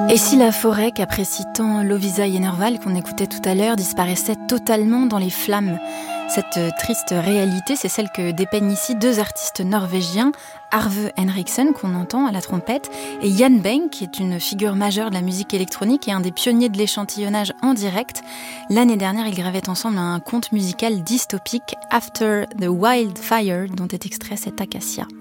Et si la forêt qu'apprécie tant Lovísa Jennervall qu'on écoutait tout à l'heure disparaissait totalement dans les flammes? Cette triste réalité, c'est celle que dépeignent ici deux artistes norvégiens, Arve Henriksen, qu'on entend à la trompette, et Jan Benk, qui est une figure majeure de la musique électronique et un des pionniers de l'échantillonnage en direct. L'année dernière, ils gravaient ensemble un conte musical dystopique, After the Wildfire, dont est extrait cet Acacia.